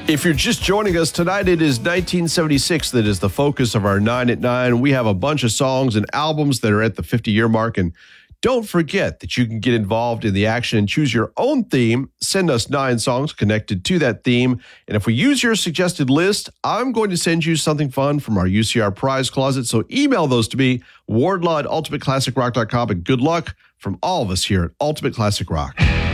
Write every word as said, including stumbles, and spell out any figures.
If you're just joining us tonight, it is nineteen seventy-six that is the focus of our nine at nine. We have a bunch of songs and albums that are at the fifty-year mark. And don't forget that you can get involved in the action and choose your own theme. Send us nine songs connected to that theme. And if we use your suggested list, I'm going to send you something fun from our U C R prize closet. So email those to me, wardlaw at ultimate classic rock dot com. And good luck from all of us here at Ultimate Classic Rock.